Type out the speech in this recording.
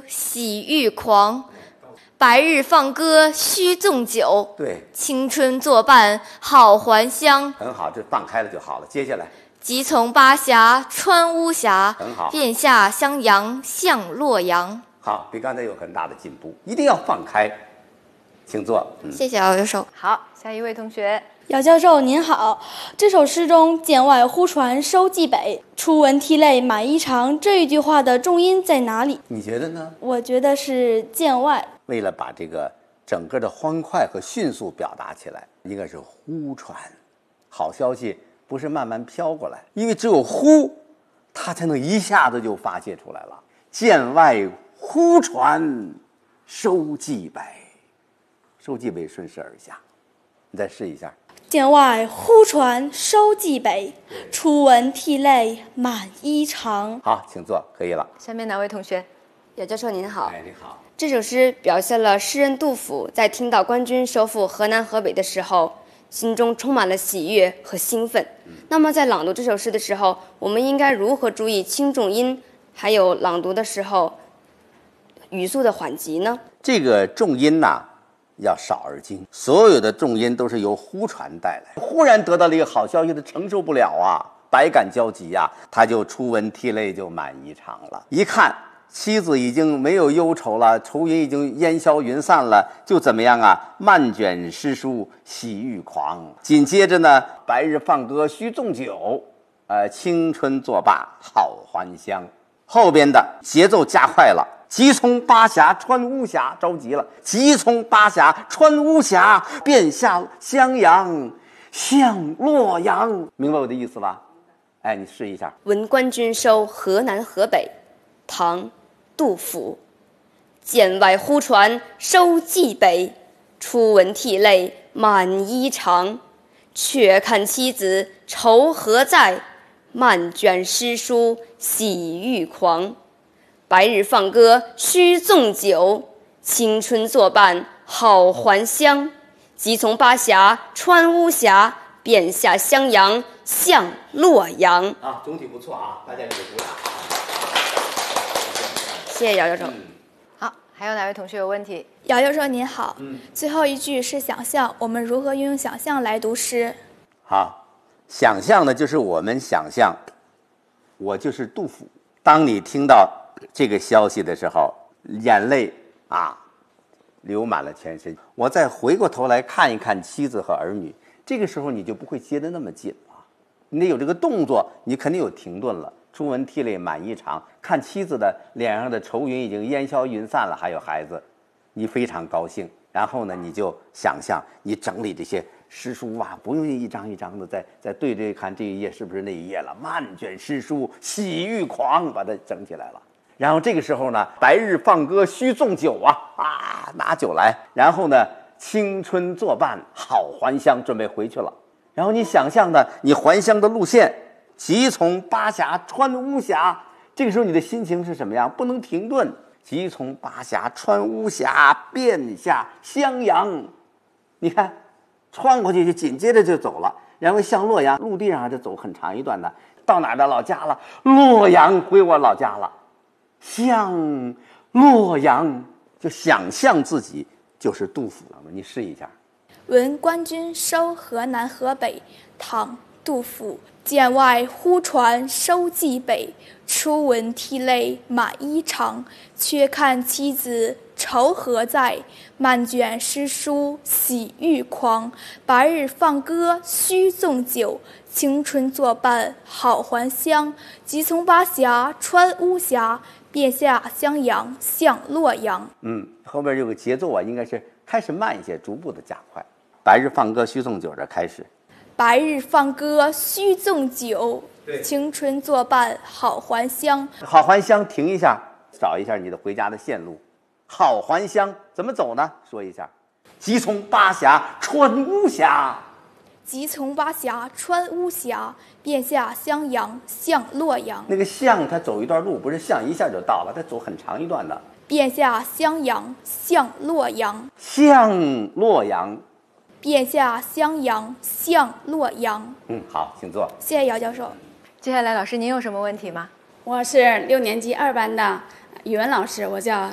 喜欲狂。白日放歌须纵酒， 对， 青春作伴好还乡。 很好，这放开了就好了。接下来， 即从巴峡穿巫峡， 很好， 便下襄阳向洛阳。 好，比刚才有很大的进步，一定要放开。请坐。 谢谢姚教授。 好，下一位同学。 姚教授您好，这首诗中“剑外忽传收蓟北，初闻涕泪满衣裳”这一句话的重音在哪里？ 你觉得呢？ 我觉得是剑外。 为了把这个整个的欢快和迅速表达起来，应该是忽传。好消息不是慢慢飘过来，因为只有忽，它才能一下子就发泄出来了。剑外忽传收蓟北，收蓟北顺势而下。你再试一下。 剑外忽传收蓟北，初闻涕泪满衣裳。 好，请坐，可以了。 下面哪位同学？ 姚教授您好。 哎，你好。 这首诗表现了诗人杜甫在听到官军收复河南河北的时候，心中充满了喜悦和兴奋。那么在朗读这首诗的时候，我们应该如何注意轻重音，还有朗读的时候语速的缓急呢？ 这个重音呐，要少而精，所有的重音都是由忽传带来。忽然得到了一个好消息，他承受不了啊，百感交集呀，他就初闻涕泪就满衣裳了。一看妻子已经没有忧愁了，愁云已经烟消云散了，就怎么样啊？漫卷诗书喜欲狂。紧接着呢，白日放歌须纵酒，青春作罢好还乡。后边的节奏加快了。即从巴峡穿巫峡，着急了。即从巴峡穿巫峡，便下襄阳向洛阳。明白我的意思吧？哎，你试一下。 闻官军收河南河北，唐，杜甫。剑外忽传收蓟北，初闻涕泪满衣裳。却看妻子愁何在，漫卷诗书喜欲狂。白日放歌须纵酒，青春作伴好还乡。即从巴峡穿巫峡，便下襄阳向洛阳。 啊，总体不错啊，大家给鼓掌。 谢谢姚教授。 好，还有哪位同学有问题？ 姚教授您好。最后一句是想象，我们如何运用想象来读诗？ 好，想象呢，就是我们想象，我就是杜甫。当你听到这个消息的时候，眼泪啊流满了全身。我再回过头来看一看妻子和儿女，这个时候你就不会接得那么紧了。你得有这个动作，你肯定有停顿了。初闻涕泪满衣裳，看妻子的脸上的愁云已经烟消云散了，还有孩子，你非常高兴。然后呢，你就想象你整理这些诗书啊，不用一张一张的再对看这一页是不是那一页了，漫卷诗书喜欲狂，把它整起来了。然后这个时候呢，白日放歌须纵酒啊，拿酒来。然后呢，青春作伴好还乡，准备回去了。然后你想象的你还乡的路线，即从巴峡穿巫峡，这个时候你的心情是什么样？不能停顿。即从巴峡穿巫峡，便下襄阳。你看，穿过去就紧接着就走了，然后向洛阳，陆地上就走很长一段的，到哪儿的老家了？洛阳，回我老家了。向洛阳，就想象自己就是杜甫了。你试一下。 闻官军收河南河北，唐，杜甫。剑外忽传收蓟北，初闻涕泪满衣裳。却看妻子愁何在，漫卷诗书喜欲狂。白日放歌须纵酒，青春作伴好还乡。即从巴峡穿巫峡，便下襄阳向洛阳。 后边有个节奏啊，应该是开始慢一些，逐步的加快。白日放歌须纵酒，这开始。 白日放歌须纵酒，青春作伴好还乡。 好还乡，停一下，找一下你的回家的线路。好还乡怎么走呢？说一下。即从巴峡穿巫峡， 即从巴峡穿巫峡，便下襄阳向洛阳。 那个向它走一段路，不是向一下就到了，它走很长一段的。 便下襄阳向洛阳。 向洛阳。 便下襄阳向洛阳。 好，请坐。 谢谢姚教授。 接下来老师您有什么问题吗？ 我是6年级2班的语文老师，我叫